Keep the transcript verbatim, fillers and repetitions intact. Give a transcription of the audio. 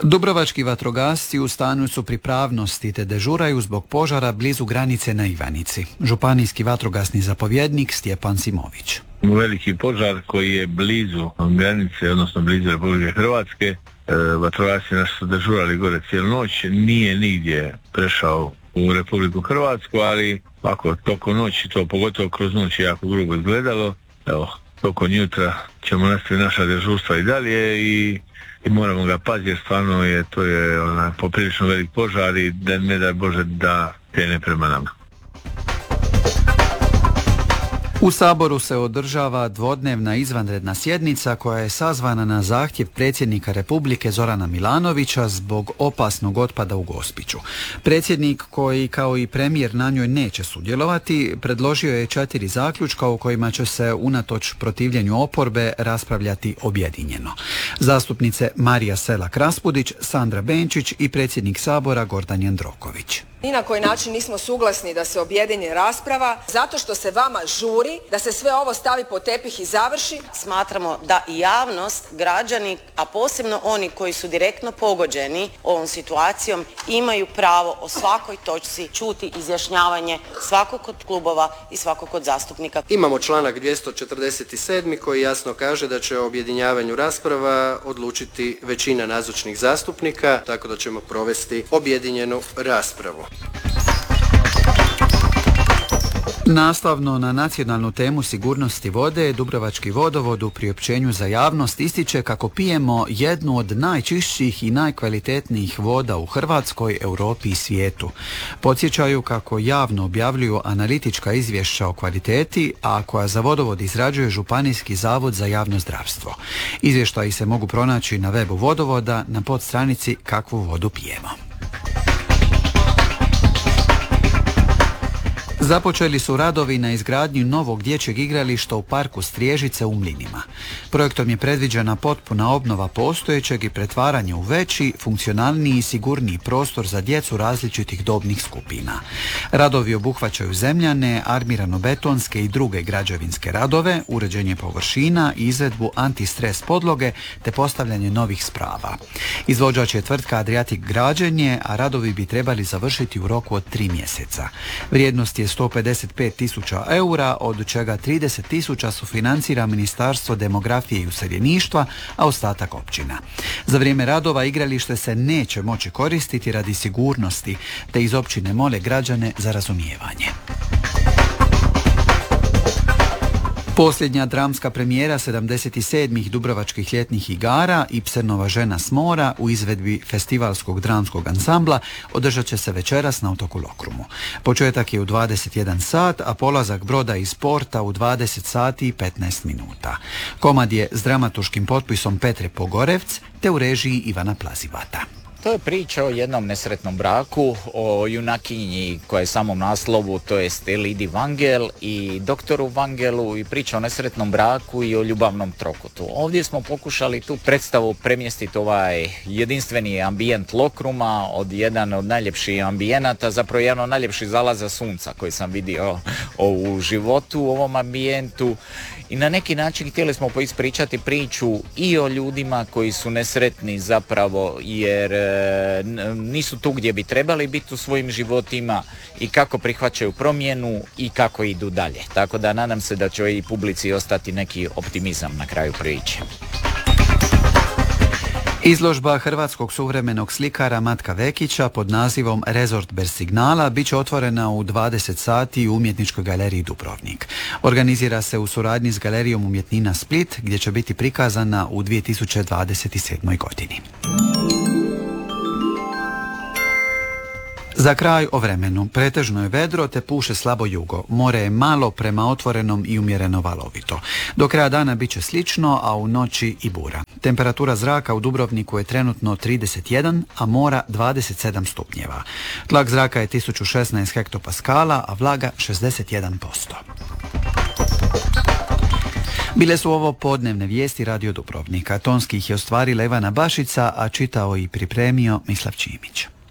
Dubrovački vatrogasci u stanju su pripravnosti te dežuraju zbog požara blizu granice na Ivanici. Županijski vatrogasni zapovjednik Stjepan Simović. Veliki požar koji je blizu granice, odnosno blizu Republike Hrvatske. E, vatrogasci naši su dežurali gore cijelu noć, nije nigdje prešao u Republiku Hrvatsku, ali ako tokom noći, to pogotovo kroz noć je jako grubo izgledalo. Evo, tokom jutra ćemo nastaviti naša dežurstva i dalje i i moramo ga paziti jer stvarno je to je onaj poprilično velik požar i da ne daj Bože da krene prema nama. U Saboru se održava dvodnevna izvanredna sjednica koja je sazvana na zahtjev predsjednika Republike Zorana Milanovića zbog opasnog otpada u Gospiću. Predsjednik, koji kao i premijer na njoj neće sudjelovati, predložio je četiri zaključka u kojima će se unatoč protivljenju oporbe raspravljati objedinjeno. Zastupnice Marija Selak-Raspudić, Sandra Benčić i predsjednik Sabora Gordan Jandroković. Ni na koji način nismo suglasni da se objedini rasprava, zato što se vama žuri da se sve ovo stavi pod tepih i završi. Smatramo da i javnost, građani, a posebno oni koji su direktno pogođeni ovom situacijom, imaju pravo o svakoj točci čuti izjašnjavanje svakog od klubova i svakog od zastupnika. Imamo članak dvjesto četrdeset sedam koji jasno kaže da će o objedinjavanju rasprava odlučiti većina nazočnih zastupnika, tako da ćemo provesti objedinjenu raspravu. Nastavno na nacionalnu temu sigurnosti vode, Dubrovački vodovod u priopćenju za javnost ističe kako pijemo jednu od najčišćih i najkvalitetnijih voda u Hrvatskoj, Europi i svijetu. Podsjećaju kako javno objavljuju analitička izvješća o kvaliteti, a koja za vodovod izrađuje Županijski zavod za javno zdravstvo. Izvještaji se mogu pronaći na webu vodovoda na podstranici Kakvu vodu pijemo. Započeli su radovi na izgradnji novog dječjeg igrališta u parku Striježice u Mlinima. Projektom je predviđena potpuna obnova postojećeg i pretvaranje u veći, funkcionalniji i sigurniji prostor za djecu različitih dobnih skupina. Radovi obuhvaćaju zemljane, armirano-betonske i druge građevinske radove, uređenje površina i izvedbu antistres podloge te postavljanje novih sprava. Izvođač je tvrtka Adriatic građenje, a radovi bi trebali završiti u roku od tri mjeseca. Vrijednost je sto pedeset pet tisuća eura, od čega trideset tisuća sufinancira Ministarstvo demografije i useljeništva, a ostatak općina. Za vrijeme radova igralište se neće moći koristiti radi sigurnosti, te iz općine mole građane za razumijevanje. Posljednja dramska premijera sedamdeset sedmih Dubrovačkih ljetnih igara Ibsenova Žena s mora u izvedbi Festivalskog dramskog ansambla održat će se večeras na otoku Lokrumu. Početak je u dvadeset jedan sat, a polazak broda iz porta u dvadeset sati i petnaest minuta. Komad je s dramaturškim potpisom Petre Pogorevc te u režiji Ivana Plazivata. To je priča o jednom nesretnom braku, o junakinji koja je samom naslovu, to jest Elidi Vangel i doktoru Vangelu, i priča o nesretnom braku i o ljubavnom trokutu. Ovdje smo pokušali tu predstavu premjestiti ovaj jedinstveni ambijent Lokruma, od jedan od najljepših ambijenata, zapravo jedan od najljepših zalaza sunca koji sam vidio u životu u ovom ambijentu. I na neki način htjeli smo ispričati priču i o ljudima koji su nesretni zapravo jer e, nisu tu gdje bi trebali biti u svojim životima i kako prihvaćaju promjenu i kako idu dalje. Tako da nadam se da će i publici ostati neki optimizam na kraju priče. Izložba hrvatskog suvremenog slikara Matka Vekića pod nazivom Rezort bez signala bit će otvorena u dvadeset sati u Umjetničkoj galeriji Dubrovnik. Organizira se u suradnji s Galerijom umjetnina Split, gdje će biti prikazana u dvije tisuće dvadeset sedmoj godini. Za kraj o vremenu. Pretežno je vedro te puše slabo jugo. More je malo prema otvorenom i umjereno valovito. Do kraja dana bit će slično, a u noći i bura. Temperatura zraka u Dubrovniku je trenutno trideset jedan, a mora dvadeset sedam stupnjeva. Tlak zraka je tisuću šesnaest hektopaskala, a vlaga šezdeset jedan posto. Bile su ovo podnevne vijesti Radio Dubrovnika. Tonski ih je ostvarila Ivana Bašica, a čitao i pripremio Mislav Čimić.